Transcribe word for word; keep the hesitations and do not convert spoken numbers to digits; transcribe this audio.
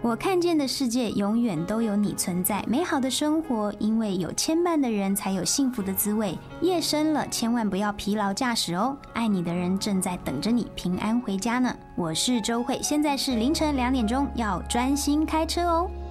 我看见的世界永远都有你存在，美好的生活因为有牵绊的人才有幸福的滋味。夜深了，千万不要疲劳驾驶哦，爱你的人正在等着你平安回家呢。我是周慧，现在是凌晨两点钟，要专心开车哦。